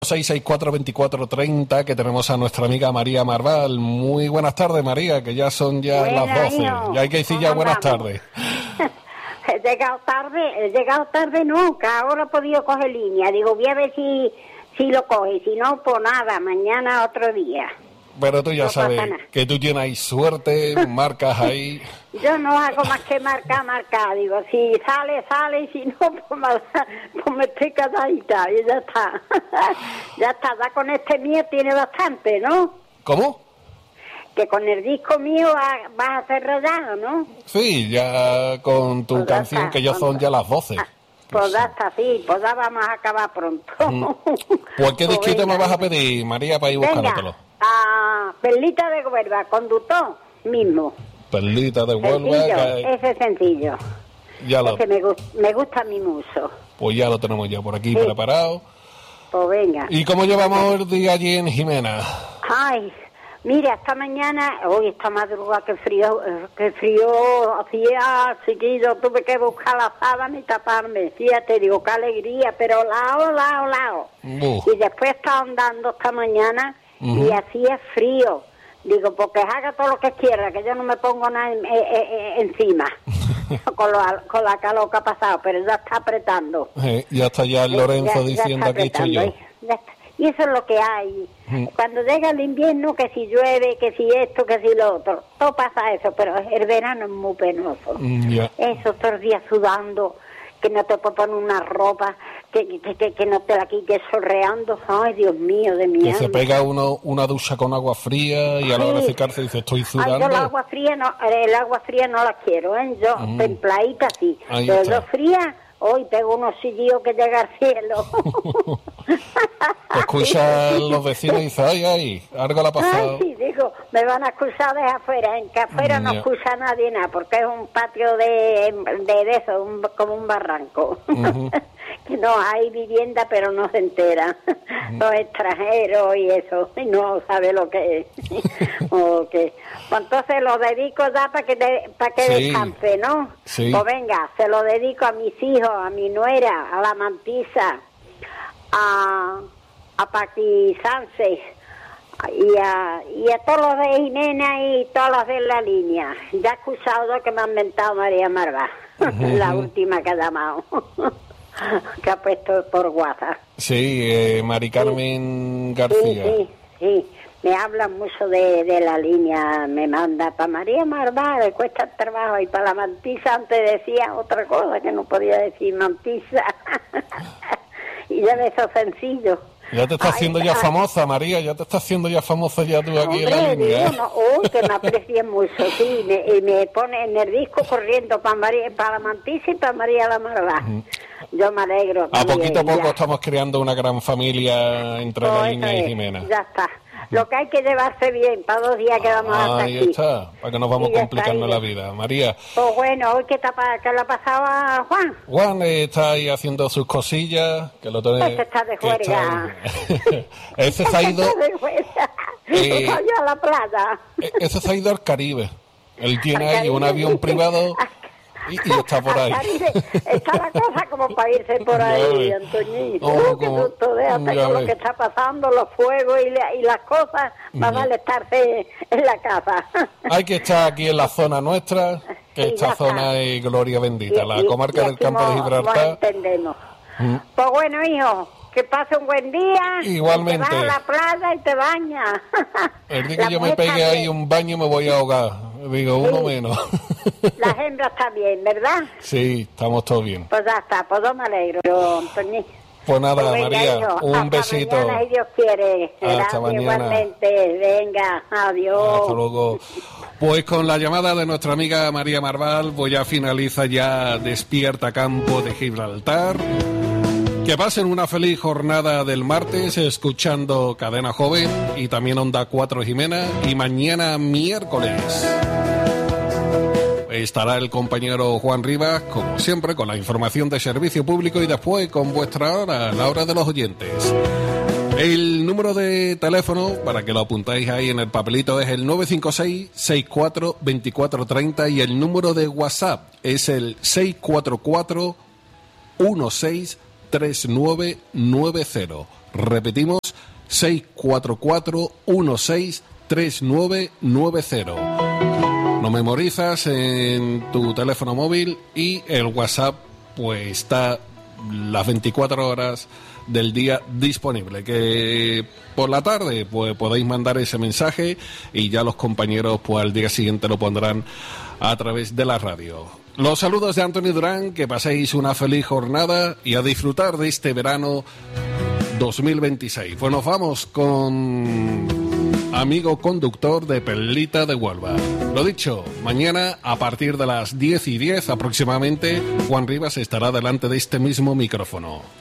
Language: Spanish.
664-2430, que tenemos a nuestra amiga María Marval. Muy buenas tardes, María, que ya son las 12. Hijo. Ya hay que decir ya buenas tardes. He llegado tarde nunca, ahora he podido coger línea. Digo, voy a ver si lo coge, si no, pues nada, mañana otro día. Pero tú ya No sabes pasa nada. que tú tienes ahí suerte, marcas ahí. Yo no hago más que marcar. Digo, si sale, y si no, pues me estoy calladita y ya está. Ya con este mío tiene bastante, ¿no? ¿Cómo? Que con el disco mío vas a hacer rayado, ¿no? Sí, ya con tu Pues ya canción, está, que ya son ya las 12. Pues ya está, sí, pues ya vamos a acabar pronto. Pues, ¿qué disquito me venga, vas a pedir, María, para ir buscándotelo? a Perlita de Huelva, conductor mismo. Perlita de Huelva. Sencillo, ese sencillo. Ya lo, Ese me gusta mi muso. pues ya lo tenemos ya por aquí Sí. preparado. Pues venga. ¿Y cómo llevamos el día allí en Jimena? Ay, mira, esta mañana, hoy esta madrugada, qué frío hacía, chiquillo, tuve que buscar la sábana y taparme. Fíjate, digo, qué alegría, pero lao. Y después estaba andando esta mañana y hacía frío. Digo, porque haga todo lo que quiera, que yo no me pongo nada encima con la calor que ha pasado, pero ya está apretando. Ya está ya el Lorenzo Ya diciendo está aquí estoy yo. apretando, ya está. Y eso es lo que hay. Cuando llega el invierno, que si llueve, que si esto, que si lo otro, todo pasa eso, pero el verano es muy penoso. Ya. Eso, todos los días sudando, que no te puedes poner una ropa, que no te la quites sorreando. Ay, Dios mío, de mi Que alma. se pega uno una ducha con agua fría y a la hora de secarse dice, estoy Ay, sudando. yo el agua fría no la quiero, ¿eh? Yo, templadita sí. Ahí Pero está. yo fría, hoy pego unos sillillos que llega al cielo. Escuchan los vecinos y dicen, ay, algo le ha pasado. Ay, sí, digo, me van a excusar desde afuera, en que afuera no Ya. excusa nadie nada, porque es un patio de eso, como un barranco. Que no hay vivienda, pero no se enteran. Los extranjeros y eso, y no sabe lo que es. Okay. Pues entonces lo dedico ya para que Sí. descanse, ¿no? Sí. Pues venga, se lo dedico a mis hijos, a mi nuera, a la mantisa, a Paqui Sánchez y a todos los de Jimena y todos los de la línea. Ya he escuchado que me han mentado María Marva, la última que ha llamado, que ha puesto por WhatsApp. Sí, Mari Carmen García. Sí. Me hablan mucho de la línea, me manda para María Marva, le cuesta el trabajo, y para la mantisa antes decía otra cosa que no podía decir mantisa. Y ya de eso sencillo. Ya te estás haciendo ya famosa, María, ya te estás haciendo ya famosa ya tú aquí en la Hombre, línea. digo, no, que me aprecien mucho, sí, y me pone en el disco corriendo para la mantisa y para María la Marva. Yo me alegro. A también, poquito a poco ya. estamos creando una gran familia entre Pues la eso línea y es, Jimena. ya está. Lo que hay que llevarse bien para 2 días que vamos a estar Ahí aquí. está, para que nos vamos Y ya complicando está, la vida. María, Pues bueno, hoy ¿qué le ha pasado a Juan? Juan está ahí haciendo sus cosillas, que lo tiene... Ese está de que juerga. Ese se ha ido... De juerga. Se ha ido a la playa. Ese se ha ido al Caribe. Él tiene Al ahí un Caribe, avión sí. privado y está por ahí. Al Caribe. Está la cosa como para irse por Ya ahí, ves. Antoñito. Oh, Que como- tú déjate ya con lo ves. que está pasando, los fuegos y las cosas, más vale estarse en la casa. Hay que estar aquí en la zona nuestra, que Sí, esta ya zona está. es gloria bendita, la comarca y del aquí campo de nos Gibraltar. entendemos. Pues bueno, hijo, que pase un buen día. Igualmente. Te vas a la playa y te bañas. El día La que yo me mujer pegue ahí también. un baño me voy a ahogar. Digo, uno Sí. menos. Las hembras también, ¿verdad? Sí, estamos todos bien. Pues ya está, pues yo me alegro, Antoñito. Pues nada, Pues venga, María, hijo, un hasta besito. mañana, si Dios quiere. Hasta Gracias, mañana. igualmente. Venga, adiós. Hasta luego. Pues con la llamada de nuestra amiga María Marval, pues ya finaliza ya Despierta Campo de Gibraltar. Que pasen una feliz jornada del martes escuchando Cadena Joven y también Onda 4 Jimena. Y mañana miércoles estará el compañero Juan Rivas, como siempre, con la información de servicio público y después con vuestra hora, la hora de los oyentes. El número de teléfono, para que lo apuntáis ahí en el papelito, es el 956-64-2430 y el número de WhatsApp es el 644-163990. Repetimos, 644-163990. Lo memorizas en tu teléfono móvil y el WhatsApp pues está las 24 horas del día disponible, que por la tarde pues podéis mandar ese mensaje y ya los compañeros pues al día siguiente lo pondrán a través de la radio. Los saludos de Antonio Durán, que paséis una feliz jornada y a disfrutar de este verano 2026. Pues nos vamos con amigo conductor de Perlita de Huelva. Lo dicho, mañana a partir de las 10:10 aproximadamente, Juan Rivas estará delante de este mismo micrófono.